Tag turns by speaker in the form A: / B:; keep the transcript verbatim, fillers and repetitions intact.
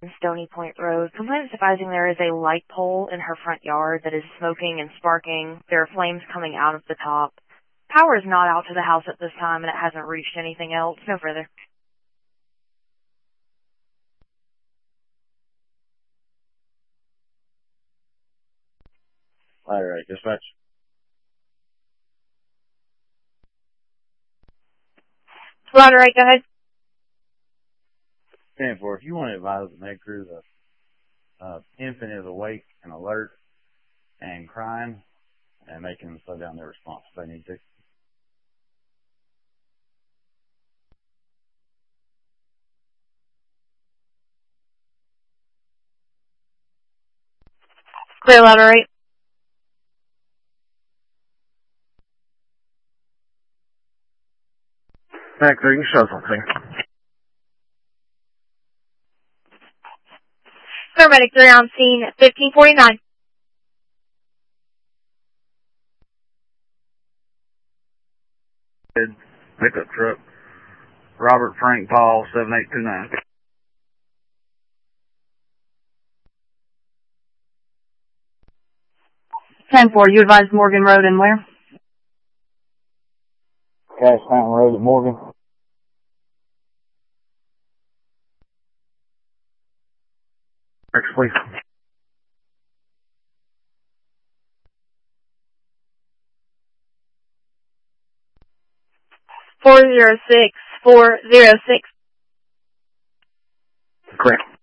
A: Stony Point Road. Complainants advising there is a light pole in her front yard that is smoking and sparking. There are flames coming out of the top. Power is not out to the house at this time, and it hasn't reached anything else. No further.
B: All right, dispatch.
A: Ladder eight, go ahead.
B: ten four, if you want to advise the med crew the uh, infant is awake and alert and crying, and they can slow down their response if they need to.
A: Clear, ladder eight.
C: Back there, you can show something.
A: Paramedic three on scene, fifteen forty-nine.
C: Pickup truck. Robert Frank Paul, seven eight two nine.
D: ten four, you advise Morgan Road and where?
B: Cash Fountain Road at Morgan.
C: Next, please.
A: four zero six, four zero six.
C: Correct.